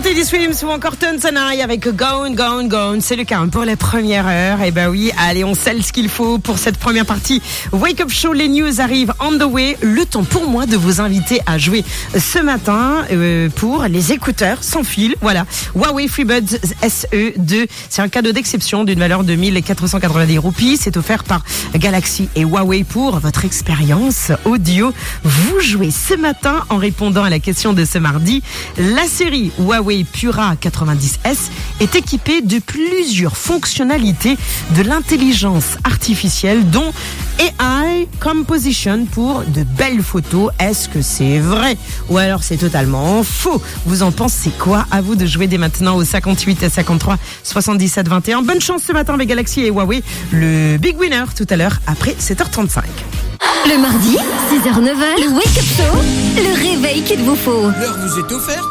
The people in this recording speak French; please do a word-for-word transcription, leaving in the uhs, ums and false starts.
Teddy Swims ou encore Tanzanai avec Gone, Gone, Gone. C'est le cas pour la première heure. Et ben oui, allez, on scelle ce qu'il faut pour cette première partie. Wake Up Show, les news arrivent on the way. Le temps pour moi de vous inviter à jouer ce matin euh, pour les écouteurs sans fil. Voilà, Huawei FreeBuds S E deux. C'est un cadeau d'exception d'une valeur de mille quatre cent quatre-vingt-dix roupies. C'est offert par Galaxy et Huawei pour votre expérience audio. Vous jouez ce matin en répondant à la question de ce mardi. La série Huawei Pura quatre-vingt-dix S est équipée de plusieurs fonctionnalités de l'intelligence artificielle, dont A I Composition pour de belles photos. Est-ce que c'est vrai ou alors c'est totalement faux? Vous en pensez quoi? À vous de jouer dès maintenant au cinquante-huit cinquante-trois soixante-dix-sept vingt et un. Bonne chance ce matin avec Galaxy et Huawei. Le Big Winner tout à l'heure après sept heures trente-cinq. Le mardi, six heures neuf heures, le Wake Up Show, le réveil qu'il vous faut. L'heure vous est offerte